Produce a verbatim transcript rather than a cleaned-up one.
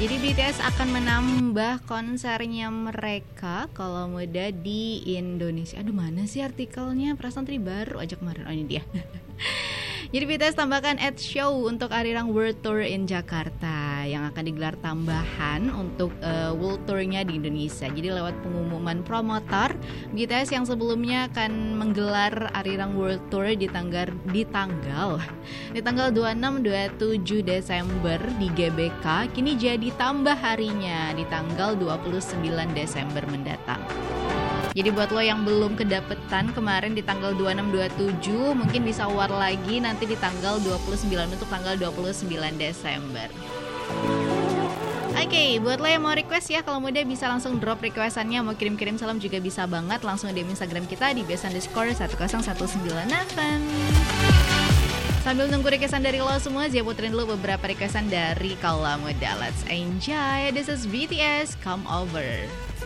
Jadi B T S akan menambah konsernya mereka kalau muda di Indonesia. Aduh, mana sih artikelnya? Perasaan tadi baru aja kemarin. Oh, ini dia. Jadi B T S tambahkan Ed Show untuk Arirang World Tour in Jakarta yang akan digelar tambahan untuk uh, World Tour-nya di Indonesia. Jadi lewat pengumuman promotor, B T S yang sebelumnya akan menggelar Arirang World Tour di tanggal di tanggal di tanggal dua puluh enam dua puluh tujuh Desember di G B K kini jadi tambah harinya di tanggal dua puluh sembilan Desember mendatang. Jadi buat lo yang belum kedapetan kemarin di tanggal dua puluh enam dua puluh tujuh, mungkin bisa war lagi nanti di tanggal dua puluh sembilan untuk tanggal dua puluh sembilan Desember. Oke, okay, buat lo yang mau request ya, kalau muda bisa langsung drop requestannya. Mau kirim-kirim salam juga bisa banget, langsung D M Instagram kita di best underscore satu nol satu sembilan delapan. Sambil nunggu requestan dari lo semua, Zia puterin dulu beberapa requestan dari Kaula Muda. Let's enjoy, this is B T S, Come Over.